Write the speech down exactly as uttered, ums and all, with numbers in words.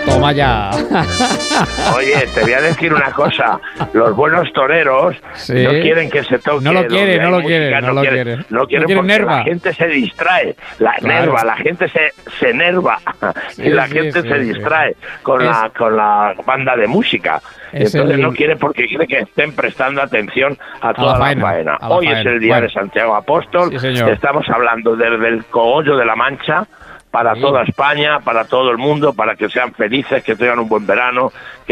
Toma ya. Oye, te voy a decir una cosa. Los buenos toreros sí. no quieren que se toque. No lo quieren, no lo quieren, no, no lo quieren. quieren. No quieren no quieren porque nerva. la gente se distrae. La claro. nerva, la gente se, se enerva. Sí, y la sí, gente sí, se sí. distrae con, Es... la, con la banda de música. Es Entonces el... no quiere porque quiere que estén prestando atención a toda a la faena. faena. faena. A la Hoy faena. es el día bueno. de Santiago Apóstol. Sí, señor. Estamos hablando desde el cogollo de la Mancha para sí. toda España, para todo el mundo, para que sean felices, que tengan un buen verano. Que